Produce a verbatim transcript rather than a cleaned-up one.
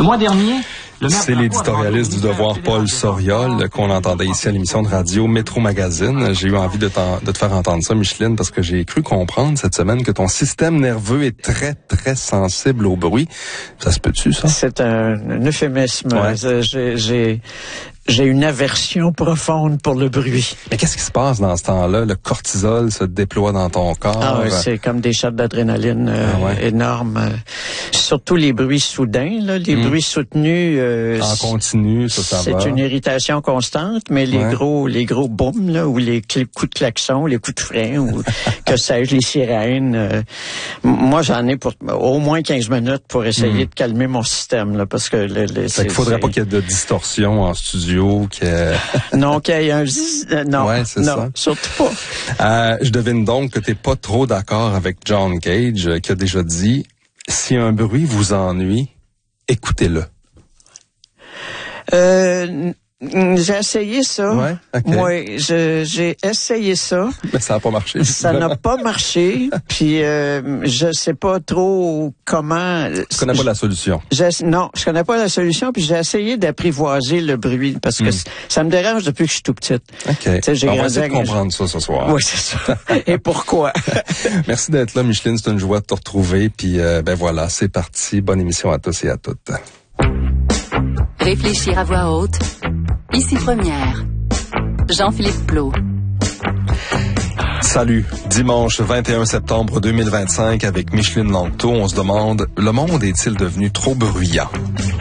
mois dernier, c'est l'éditorialiste du Devoir, Paul Soriol, qu'on entendait ici à l'émission de radio Métro Magazine. J'ai eu envie de, de te faire entendre ça, Micheline, parce que j'ai cru comprendre cette semaine que ton système nerveux est très, très sensible au bruit. Ça se peut-tu, ça? C'est un, un euphémisme. Ouais. J'ai, j'ai, j'ai une aversion profonde pour le bruit. Mais qu'est-ce qui se passe dans ce temps-là? Le cortisol se déploie dans ton corps. Ah oui, c'est comme des shots d'adrénaline euh, ah ouais. énormes. Euh, surtout les bruits soudains, là, les mmh. bruits soutenus. Euh, en continu, ça, ça c'est va. C'est une irritation constante, mais les ouais. gros, les gros booms, là, ou les cl- coups de klaxon, les coups de frein, ou que sais-je, les sirènes. Euh, moi, j'en ai pour au moins quinze minutes pour essayer mmh. de calmer mon système, là, parce que le, le, fait qu'il faudrait pas qu'il y ait de distorsion en studio. Que... non, qu'il y ait un zzz, euh, non, ouais, c'est non, ça. surtout pas. Euh, je devine donc que t'es pas trop d'accord avec John Cage, euh, qui a déjà dit « Si un bruit vous ennuie, écoutez-le ». Euh... J'ai essayé ça. Ouais, okay. Moi, je, j'ai essayé ça. Mais ça n'a pas marché. Ça n'a pas marché. Puis euh, je sais pas trop comment. Tu connais pas la solution. Non, je connais pas la solution. Puis j'ai essayé d'apprivoiser le bruit parce que mm. ça me dérange depuis que je suis tout petite. Ok. J'ai on va essayer de comprendre ça ce soir. Oui, c'est ça. Et pourquoi? Merci d'être là, Micheline. C'est une joie de te retrouver. Puis euh, ben voilà, c'est parti. Bonne émission à tous et à toutes. Réfléchir à voix haute. Ici Première. Jean-Philippe Plot. Salut. Dimanche vingt et un septembre deux mille vingt-cinq avec Micheline Langto, on se demande, le monde est-il devenu trop bruyant?